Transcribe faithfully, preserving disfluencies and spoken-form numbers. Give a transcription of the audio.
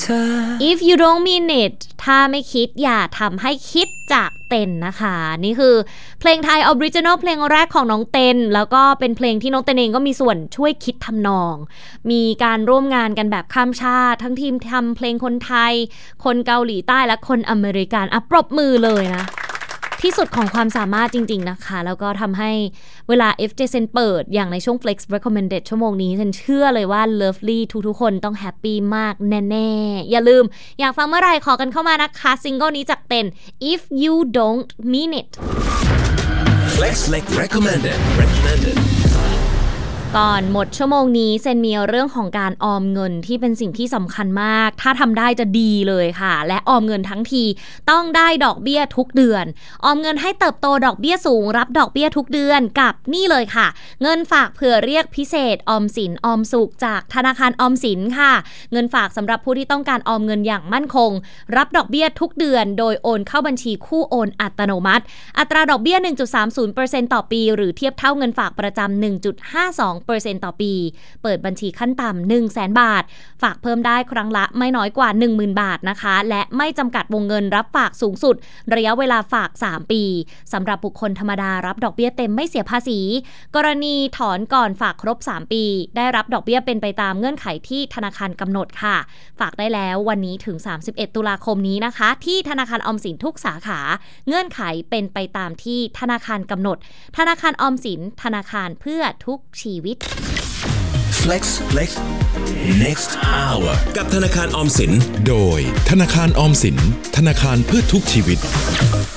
If you don't mean it ถ้าไม่คิดอย่าทำให้คิดจากเต็นนะคะนี่คือเพลงไทยออริจินอลเพลงแรกของน้องเต็นแล้วก็เป็นเพลงที่น้องเต็นเองก็มีส่วนช่วยคิดทำนองมีการร่วมงานกันแบบข้ามชาติทั้งทีมทำเพลงคนไทยคนเกาหลีใต้และคนอเมริกันอ่ะปรบมือเลยนะที่สุดของความสามารถจริงๆนะคะแล้วก็ทำให้เวลา เอฟ เจ Sen เปิดอย่างในช่วง Flex Recommended ชั่วโมงนี้ฉันเชื่อเลยว่า Lovely ทุกๆคนต้องแฮปปี้มากแน่ๆอย่าลืมอยากฟังเมื่อไหร่ขอกันเข้ามานะคะซิงเกิลนี้จากเต็น If You Don't Mean It Flex Recommended Recommended ก่อนหมดชั่วโมงนี้เซนมีเรื่องของการออมเงินที่เป็นสิ่งที่สำคัญมากถ้าทำได้จะดีเลยค่ะและออมเงินทั้งทีต้องได้ดอกเบี้ยทุกเดือนออมเงินให้เติบโตดอกเบี้ยสูงรับดอกเบี้ยทุกเดือนกับนี่เลยค่ะเงินฝากเผื่อเรียกพิเศษออมสินออมสุขจากธนาคารออมสินค่ะเงินฝากสำหรับผู้ที่ต้องการออมเงินอย่างมั่นคงรับดอกเบี้ยทุกเดือนโดยโอนเข้าบัญชีคู่โอนอัตโนมัติอัตราดอกเบี้ย หนึ่งจุดสามศูนย์ เปอร์เซ็นต์ ต่อปีหรือเทียบเท่าเงินฝากประจำ หนึ่งจุดห้าสองเปอร์เซ็นต์ ต่อปีเปิดบัญชีขั้นต่ำ หนึ่งแสน บาทฝากเพิ่มได้ครั้งละไม่น้อยกว่า หนึ่งหมื่น บาทนะคะและไม่จำกัดวงเงินรับฝากสูงสุดระยะเวลาฝากสามปีสำหรับบุคคลธรรมดารับดอกเบี้ยเต็มไม่เสียภาษีกรณีถอนก่อนฝากครบสามปีได้รับดอกเบี้ยเป็นไปตามเงื่อนไขที่ธนาคารกำหนดค่ะฝากได้แล้ววันนี้ถึงสามสิบเอ็ดตุลาคมนี้นะคะที่ธนาคารออมสินทุกสาขาเงื่อนไขเป็นไปตามที่ธนาคารกำหนดธนาคารออมสินธนาคารเพื่อทุกชีวิต Flex Flex Next Hour กับธนาคารออมสินโดยธนาคารออมสินธนาคารเพื่อทุกชีวิต